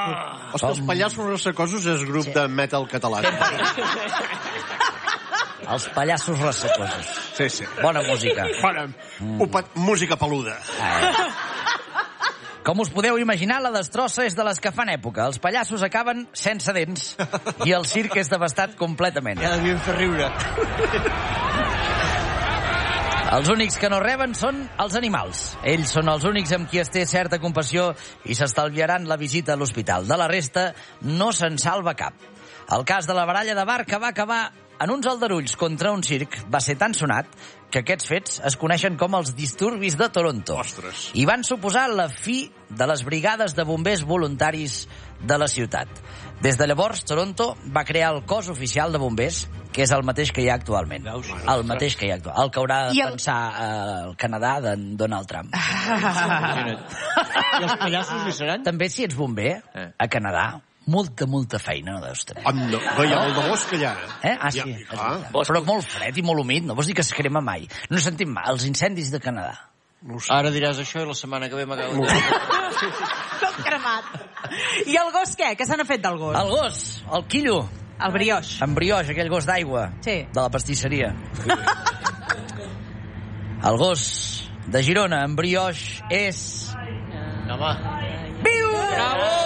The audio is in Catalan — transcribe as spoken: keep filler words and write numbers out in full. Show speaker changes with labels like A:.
A: Els, els pallassos ressacosos és grup sí. de metal català.
B: Els pallassos ressacosos.
A: Sí, sí.
B: Bona música.
A: Bona mm. música peluda.
B: Ah, com us podeu imaginar, la destrossa és de les que fan època. Els pallassos acaben sense dents i el circ és devastat completament.
C: Ja devien fer riure.
B: Els únics que no reben són els animals. Ells són els únics amb qui es té certa compassió i s'estalviaran la visita a l'hospital. De la resta, no se'n salva cap. El cas de la baralla de bar que va acabar en uns aldarulls contra un circ va ser tan sonat que aquests fets es coneixen com els disturbis de Toronto.
A: Ostres.
B: I van suposar la fi de les brigades de bombers voluntaris de la ciutat. Des de llavors, Toronto va crear el cos oficial de bombers, que és el mateix que hi ha actualment. El mateix que hi ha actualment. El que haurà de pensar eh, el Canadà de Donald Trump.
C: I els pallassos hi seran?
B: També si ets bomber, a Canadà, molta, molta feina no deus tenir.
A: Ah, no, no hi ha molt de bosc allà.
B: Eh? Ah, sí. Ja, ah. Però molt fred i molt humit, no vols dir que es crema mai. No he sentit mai. Els incendis de Canadà.
C: No sé. Ara diràs això i la setmana que ve m'acabo de...
D: Tot cremat. I el gos què? Què se n'ha fet del gos?
B: El gos, el quillo.
D: El brioix.
B: En brioix, aquell gos d'aigua.
D: Sí.
B: De la pastisseria. El gos de Girona, en brioix, és...
C: Home.
B: Viu!
C: Bravo!